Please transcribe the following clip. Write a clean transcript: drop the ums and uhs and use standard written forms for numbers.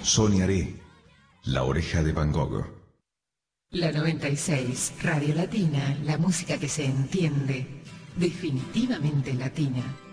Soñaré, La Oreja de Van Gogh. La 96, Radio Latina, la música que se entiende, definitivamente latina.